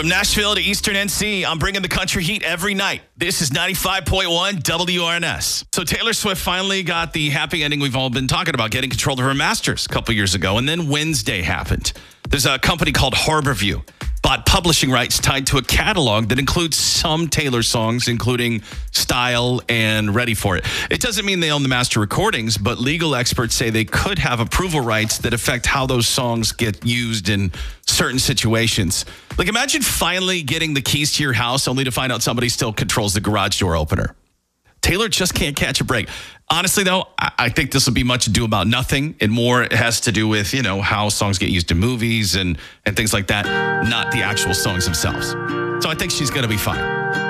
From Nashville to Eastern NC, I'm bringing the country heat every night. This is 95.1 WRNS. So Taylor Swift finally got the happy ending we've all been talking about, getting control of her masters a couple years ago. And then Wednesday happened. There's a company called Harborview, bought publishing rights tied to a catalog that includes some Taylor songs, including Style and Ready For It. It doesn't mean they own the master recordings, but legal experts say they could have approval rights that affect how those songs get used in certain situations. Like, imagine finally getting the keys to your house only to find out somebody still controls the garage door opener. Taylor just can't catch a break. Honestly, though, I think this will be much ado about nothing. And more it has to do with, how songs get used in movies and things like that, not the actual songs themselves. So I think she's going to be fine.